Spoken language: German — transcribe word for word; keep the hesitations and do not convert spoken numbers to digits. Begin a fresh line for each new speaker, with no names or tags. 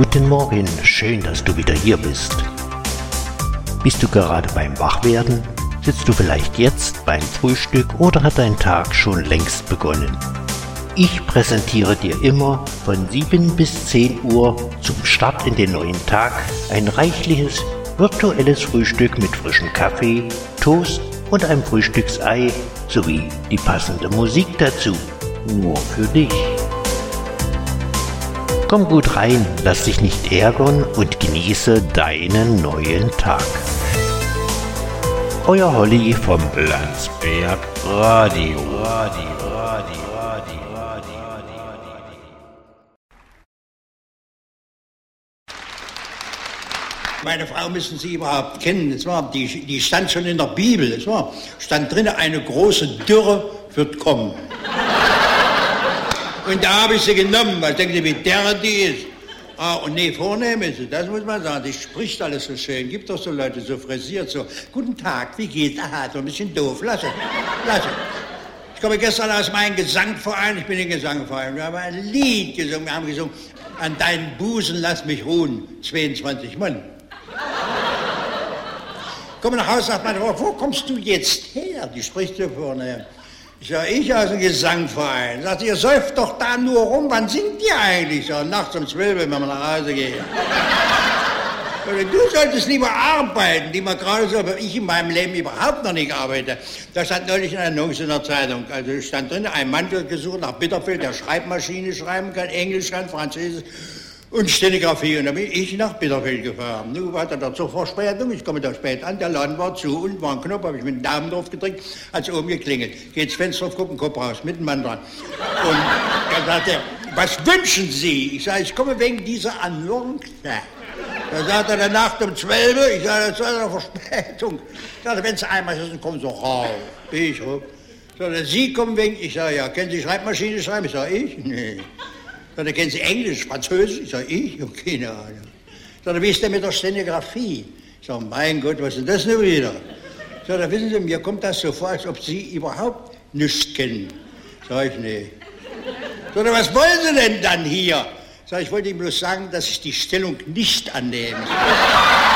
Guten Morgen, schön, dass du wieder hier bist. Bist du gerade beim Wachwerden? Sitzt du vielleicht jetzt beim Frühstück oder hat dein Tag schon längst begonnen? Ich präsentiere dir immer von sieben bis zehn Uhr zum Start in den neuen Tag ein reichliches virtuelles Frühstück mit frischem Kaffee, Toast und einem Frühstücksei sowie die passende Musik dazu. Nur für dich. Komm gut rein, lass dich nicht ärgern und genieße deinen neuen Tag. Euer Holly vom Landsberg Radio. Radio, Radio, Radio, Radio, Radio.
Meine Frau müssen Sie überhaupt kennen. Es war, die, die stand schon in der Bibel. Es war, stand drin, eine große Dürre wird kommen. Und da habe ich sie genommen, weil ich denke, wie derre die ist. Ah, und nee, vornehm ist sie, das muss man sagen. Die spricht alles so schön. Gibt doch so Leute, so frisiert, so. Guten Tag, wie geht's? Aha, so ein bisschen doof. Lass es, lass es. Ich komme gestern aus meinem Gesangverein. Ich bin im Gesangverein. Wir haben ein Lied gesungen. Wir haben gesungen, an deinen Busen lass mich ruhen. zweiundzwanzig Mann. Komme nach Hause, sagt meine Frau, wo kommst du jetzt her? Die spricht so vorne. Ich sage, ich aus dem Gesangverein. Sagt, ihr säuft doch da nur rum, wann singt ihr eigentlich? So, nachts um zwölf, wenn wir nach Hause gehen. Du solltest lieber arbeiten, die man gerade so, aber ich in meinem Leben überhaupt noch nicht arbeite. Da stand neulich eine Annonce in der Zeitung. Also stand drin, ein Mann wird gesucht nach Bitterfeld, der Schreibmaschine schreiben kann, Englisch kann, Französisch und Stenografie. Und dann bin ich nach Bitterfeld gefahren. Nun war da zur Verspätung, ich komme da spät an, der Laden war zu und war ein Knopf, habe ich mit dem Daumen drauf gedrückt, hat es oben geklingelt. Geht ins Fenster auf, gucken, Kopf raus, mit dem Mann dran. Und da sagt er, was wünschen Sie? Ich sage, ich komme wegen dieser Annonce. Da sagt er, der Nacht um zwölf, ich sage, das ist eine Verspätung. Ich sage, wenn Sie einmal sind, kommen Sie raus. Bin ich hoch. Sagt er, Sie kommen wegen, ich sage, ja, kennen Sie Schreibmaschine schreiben? Ich sage, ich? Nee. Sagt er, kennen Sie Englisch, Französisch? Ich sage, ich? Ich habe keine Ahnung. Sagt er, wie ist denn mit der Stenografie? Ich sage, mein Gott, was ist denn das nun wieder? Sagt er, wissen Sie, mir kommt das so vor, als ob Sie überhaupt nichts kennen. Sag ich, nee. Sagt er, was wollen Sie denn dann hier? Sag ich, ich wollte ihm bloß sagen, dass ich die Stellung nicht annehme.